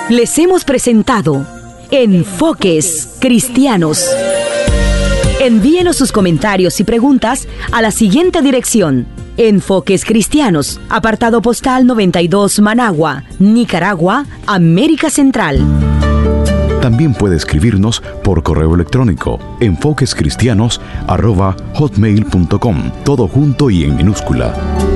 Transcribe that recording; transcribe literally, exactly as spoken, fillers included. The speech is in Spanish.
Les hemos presentado Enfoques Cristianos. Envíenos sus comentarios y preguntas a la siguiente dirección: Enfoques Cristianos, apartado postal noventa y dos, Managua, Nicaragua, América Central. También puede escribirnos por correo electrónico enfoquescristianos arroba hotmail punto com, todo junto y en minúscula.